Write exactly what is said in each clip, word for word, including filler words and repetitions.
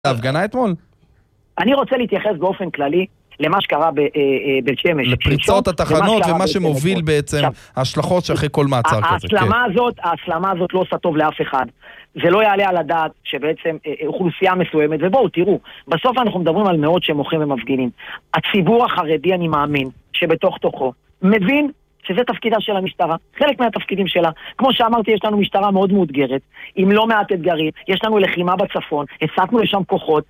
ההפגנה אתמול? אני רוצה להתייחס באופן כללי למה שקרה בבית שמש. לפריצות התחנות ומה שמוביל בעצם ההשלכות שאחרי כל מעצר כזה. ההסלמה הזאת, ההסלמה הזאת לא עושה טוב לאף אחד. זה לא יעלה על הדעת שבעצם אוכלוסייה מסוימת, ובואו תראו, בסוף אנחנו מדברים על מאות שמוחים ומפגינים. הציבור החרדי, אני מאמין, שבתוך תוכו, מבין שזה תפקידה של המשטרה, חלק מהתפקידים שלה. כמו שאמרתי, יש לנו משטרה מאוד מאותגרת, עם לא מעט אתגרים, יש לנו לחימה בצפון, הסקנו לשם כוחות.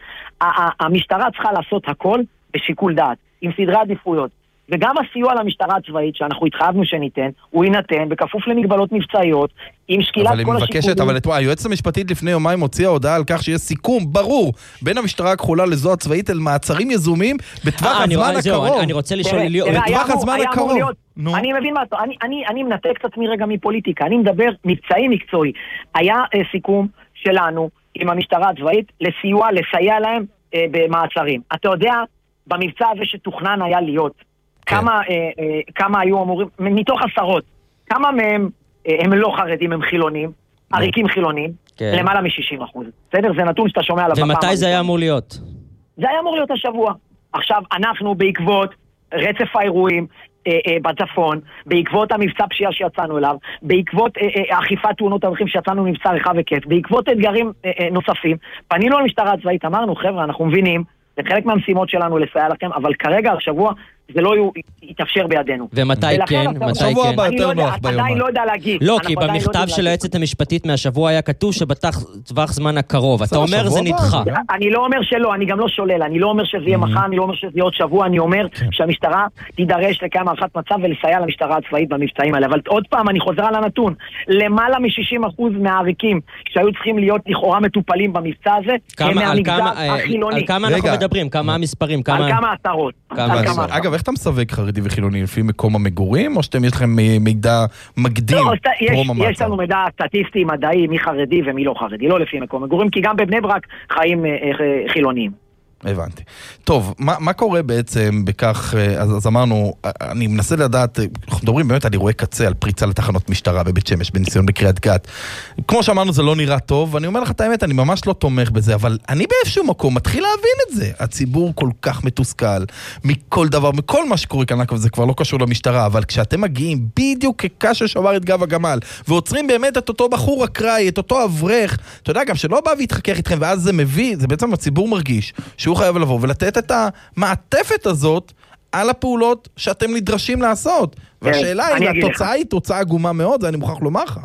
המשטרה צריכה לעשות הכל בשיקול דעת, עם סדרי עדיפויות. וגם הסיוע למשטרה הצבאית שאנחנו התחייבנו שניתן, הוא יינתן בכפוף למגבלות מבצעיות, עם שקילת כל השיקולים. אבל היא מבקשת, אבל היועצת המשפטית לפני יומיים הוציאה הודעה על כך שיש סיכום ברור בין המשטרה הכחולה לזו הצבאית אל מעצרים יזומים בטווח הזמן הקרוב. אני רוצה לשאול, בטווח הזמן הקרוב. אני מבין מה, אני מנתק את עצמי רגע מפוליטיקה, אני מדבר מבצעי מקצועי. היה סיכום שלנו עם המשטרה הצבאית לסיוע, לסייע להם במעצרים. אתה יודע, במבצע הזה שתוכנן היה להיות, כמה, אה, אה, כמה היו אמורים, מתוך עשרות, כמה מהם אה, הם לא חרדים, הם חילונים, עריקים חילונים, כן. למעלה מ-שישים אחוז. בסדר? זה נתון שאתה שומע עליו. ומתי זה היה אמור להיות? זה היה אמור להיות השבוע. עכשיו, אנחנו בעקבות רצף האירועים אה, אה, בצפון, בעקבות המבצע פשיעה שיצאנו אליו, בעקבות אה, אה, אכיפת תאונות הדרכים שיצאנו מבצע רחב וכיף, בעקבות אתגרים אה, אה, נוספים, פנינו למשטרה הצבאית, אמרנו, חבר'ה, אנחנו מבינים, זה חלק מהמשימות שלנו לסייע לכם, אבל כרגע, השבוע, זה לא יתאפשר בידינו. ומתי כן? מתי כן? אני עדיין לא יודע להגיד. לא, כי במכתב של היועצת המשפטית מהשבוע היה כתוב שבטווח זמן הקרוב. אתה אומר זה נדחה. אני לא אומר שלא, אני גם לא שולל. אני לא אומר שזה יהיה מחר, אני לא אומר שזה יהיה עוד שבוע. אני אומר שהמשטרה תידרש לקיים הערכת מצב ולסייע למשטרה הצבאית במבצעים האלה. אבל עוד פעם, אני חוזר על הנתון. למעלה מ-שישים אחוז מהעריקים שהיו צריכים להיות לכאורה מטופלים במבצע הזה, הם מהמגזר החילוני. על כמה אנחנו מדברים? כמה המספרים? על כמה עשרות. אגב, איך אתה מסווג חרדי וחילוני? לפי מקום המגורים, או שאתם יש לכם מידע מקדים? לא, יש לנו מידע סטטיסטי, מדעי, מי חרדי ומי לא חרדי, לא לפי מקום המגורים, כי גם בבני ברק חיים חילוניים. הבנתי. טוב, מה, מה קורה בעצם בכך, אז, אז אמרנו, אני מנסה לדעת, אנחנו מדברים באמת על אירועי קצה, על פריצה לתחנות משטרה בבית שמש, בניסיון בקריית גת. כמו שאמרנו, זה לא נראה טוב, ואני אומר לך את האמת, אני ממש לא תומך בזה, אבל אני באיזשהו מקום מתחיל להבין את זה. הציבור כל כך מתוסכל, מכל דבר, מכל מה שקורה כאן, זה כבר לא קשור למשטרה, אבל כשאתם מגיעים בדיוק כקש ששבר את גב הגמל, ועוצרים באמת את אותו בחור אקראי, את אותו אברך, אתה יודע, גם שלא בא והתחכך איתכם, ואז זה מביא, זה בעצם הציבור מרגיש שהוא חייב לבוא ולתת את המעטפת הזאת על הפעולות שאתם נדרשים לעשות. והשאלה היא, התוצאה היא תוצאה עגומה מאוד, זה אני מוכרח לומר לך.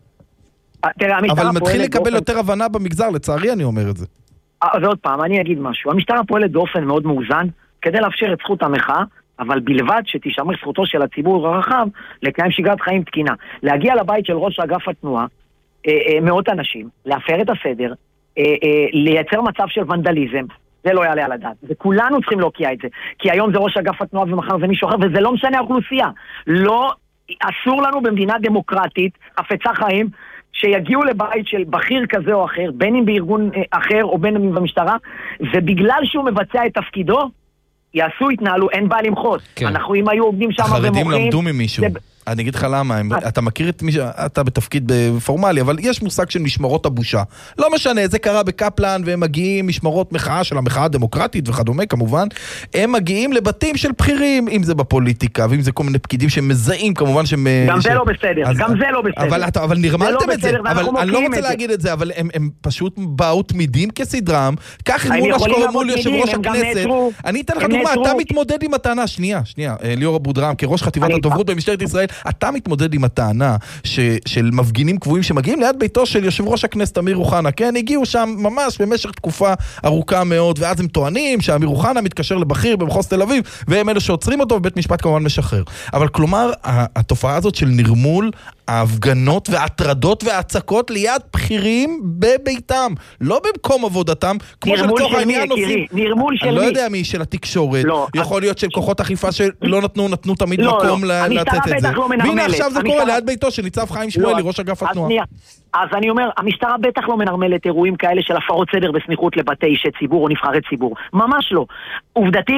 אבל מתחיל לקבל יותר הבנה במגזר, לצערי אני אומר את זה. ועוד פעם, אני אגיד משהו. המשטרה פועלת באופן מאוד מאוזן, כדי לאפשר את זכות המחאה, אבל בלבד שתשמר זכותו של הציבור הרחב, לקיים שגרת חיים תקינה. להגיע לבית של ראש אגף התנועה, מאות אנשים, להפר את הסדר, לייצר מצב של ונדליזם, זה לא יעלה על הדעת. וכולנו צריכים להוקיע את זה. כי היום זה ראש אגף התנועה ומחר זה מישהו אחר, וזה לא משנה האוכלוסייה. לא, אסור לנו במדינה דמוקרטית, חפצה חיים, שיגיעו לבית של בכיר כזה או אחר, בין אם בארגון אחר או בין אם במשטרה, ובגלל שהוא מבצע את תפקידו, יעשו התנהלו, אין בעיה למחות. כן. אנחנו אם היו עובדים שם ומוחים... החרדים למדו ממישהו. זה... אני אגיד לך למה, אתה מכיר את מי שאתה בתפקיד פורמלי, אבל יש מושג של משמרות הבושה. לא משנה, זה קרה בקפלן, והם מגיעים משמרות מחאה של המחאה הדמוקרטית וכדומה, כמובן. הם מגיעים לבתים של בכירים, אם זה בפוליטיקה, ואם זה כל מיני פקידים שמזהים, כמובן שהם... גם זה לא בסדר, גם זה לא בסדר. אבל נרמלתם את זה, אבל אני לא רוצה להגיד את זה, אבל הם פשוט באו תמידים כסדרם, כך מול מה שקורה מול יושב ראש הכנסת. אני אתן לך דוגמה, אתה מתמודד עם הטענה, שנייה, שנייה, ליאור אבודרהם, כראש חטיבת הדוברות במשטרת ישראל, אתה מתמודד עם הטענה ש, של מפגינים קבועים שמגיעים ליד ביתו של יושב ראש הכנסת אמיר אוחנה, כן? הגיעו שם ממש במשך תקופה ארוכה מאוד, ואז הם טוענים שאמיר אוחנה מתקשר לבכיר במחוז תל אביב, והם אלה שעוצרים אותו, ובית משפט כמובן משחרר. אבל כלומר, התופעה הזאת של נרמול ההפגנות וההטרדות וההצקות ליד בכירים בביתם, לא במקום עבודתם, כמו שלצורך העניין עושים. נרמול של מי? אני לא יודע מי, של התקשורת. יכול להיות של כוחות אכיפה שלא נתנו, נתנו תמיד מקום לתת את זה. והנה עכשיו זה קורה ליד ביתו של ניצב חיים שמואלי, ראש אגף התנועה. אז אני אומר, המשטרה בטח לא מנרמלת אירועים כאלה של הפרות סדר בסמיכות לבתי אישי ציבור או נבחרי ציבור. ממש לא. עובדתית,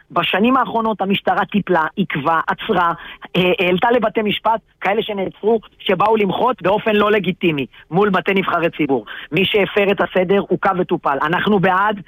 בשנים האחרונות המשטרה טיפלה, עקבה, עצרה, העלתה לבתי משפט כאלה שנעצרו, שבאו למחות באופן לא לגיטימי מול בתי נבחרי ציבור. מי שהפר את הסדר הוא קו וטופל. אנחנו בעד